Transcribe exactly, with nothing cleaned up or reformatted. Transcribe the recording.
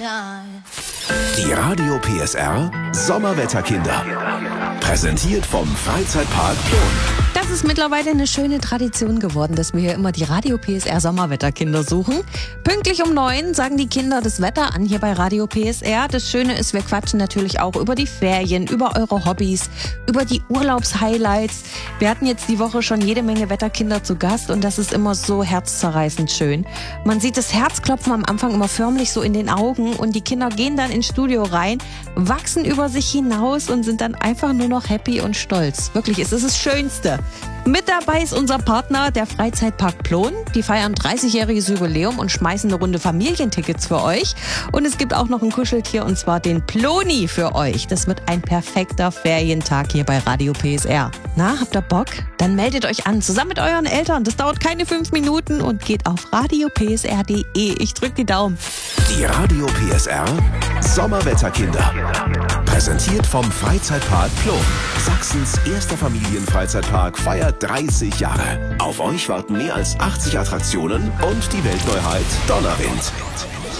Die Radio P S R Sommerwetterkinder. Präsentiert vom Freizeitpark Plon. Das ist mittlerweile eine schöne Tradition geworden, dass wir hier immer die Radio P S R Sommerwetterkinder suchen. Pünktlich um neun sagen die Kinder das Wetter an hier bei Radio P S R. Das Schöne ist, wir quatschen natürlich auch über die Ferien, über eure Hobbys, über die Urlaubshighlights. Wir hatten jetzt die Woche schon jede Menge Wetterkinder zu Gast und das ist immer so herzzerreißend schön. Man sieht das Herzklopfen am Anfang immer förmlich so in den Augen und die Kinder gehen dann ins Studio rein, wachsen über sich hinaus und sind dann einfach nur noch happy und stolz. Wirklich, es ist das Schönste. Mit dabei ist unser Partner, der Freizeitpark Plon. Die feiern dreißigjähriges Jubiläum und schmeißen eine Runde Familientickets für euch. Und es gibt auch noch ein Kuscheltier und zwar den Ploni für euch. Das wird ein perfekter Ferientag hier bei Radio P S R. Na, habt ihr Bock? Dann meldet euch an, zusammen mit euren Eltern. Das dauert keine fünf Minuten und geht auf radio p s r punkt d e. Ich drück die Daumen. Die Radio P S R Sommerwetterkinder. Präsentiert vom Freizeitpark Plon. Sachsens erster Familienfreizeitpark feiert dreißig Jahre. Auf euch warten mehr als achtzig Attraktionen und die Weltneuheit Donnerwind.